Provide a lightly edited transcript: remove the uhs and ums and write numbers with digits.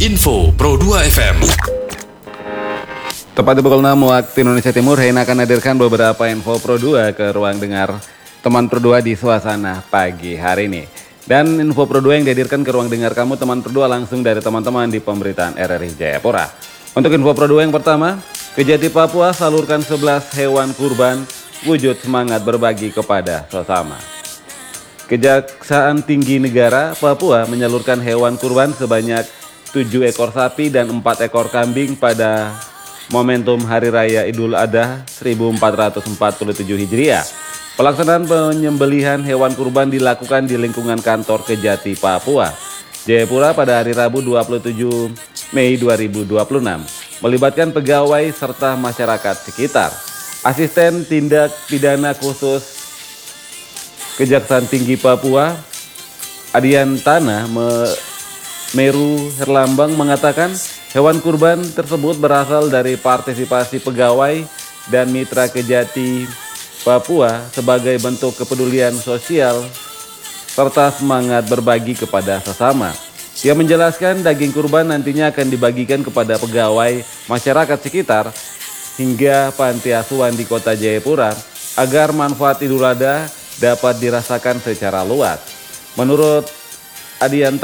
Info Pro 2 FM. Tepat di pukul 6 waktu Indonesia Timur, Hein akan hadirkan beberapa info Pro 2 ke ruang dengar teman Pro 2 di suasana pagi hari ini. Dan info Pro 2 yang dihadirkan ke ruang dengar kamu teman Pro 2 langsung dari teman-teman di pemberitaan RRI Jayapura. Untuk info Pro 2 yang pertama, Kejati Papua salurkan 11 hewan kurban wujud semangat berbagi kepada sesama. Kejaksaan Tinggi Negara Papua menyalurkan hewan kurban sebanyak 7 ekor sapi dan 4 ekor kambing pada momentum Hari Raya Idul Adha 1447 Hijriah. Pelaksanaan penyembelihan hewan kurban dilakukan di lingkungan kantor Kejati Papua, Jayapura pada hari Rabu 27 Mei 2026, melibatkan pegawai serta masyarakat sekitar. Asisten Tindak Pidana Khusus Kejaksaan Tinggi Papua, Adiantana Meru Herlambang mengatakan hewan kurban tersebut berasal dari partisipasi pegawai dan mitra Kejati Papua sebagai bentuk kepedulian sosial serta semangat berbagi kepada sesama. Ia menjelaskan daging kurban nantinya akan dibagikan kepada pegawai masyarakat sekitar hingga panti asuhan di kota Jayapura agar manfaat Idul Adha dapat dirasakan secara luas. Menurut Adianta,